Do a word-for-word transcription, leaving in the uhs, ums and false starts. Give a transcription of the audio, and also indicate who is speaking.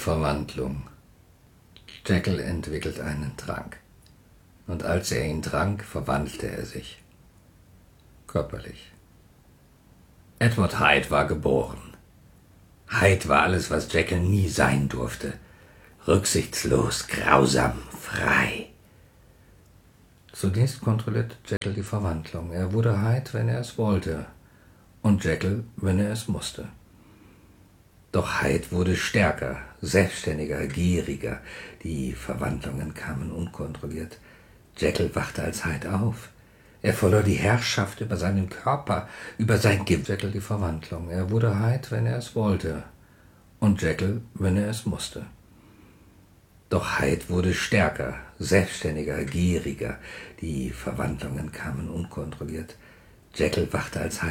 Speaker 1: Verwandlung. Jekyll entwickelt einen Trank. Und als er ihn trank, verwandelte er sich. Körperlich. Edward Hyde war geboren. Hyde war alles, was Jekyll nie sein durfte. Rücksichtslos, grausam, frei. Zunächst kontrollierte Jekyll die Verwandlung. Er wurde Hyde, wenn er es wollte, und Jekyll, wenn er es musste. Doch Hyde wurde stärker, selbstständiger, gieriger. Die Verwandlungen kamen unkontrolliert. Jekyll wachte als Hyde auf. Er verlor die Herrschaft über seinen Körper, über sein Gift. Jekyll die Verwandlung. Er wurde Hyde, wenn er es wollte, und Jekyll, wenn er es musste. Doch Hyde wurde stärker, selbstständiger, gieriger. Die Verwandlungen kamen unkontrolliert. Jekyll wachte als Hyde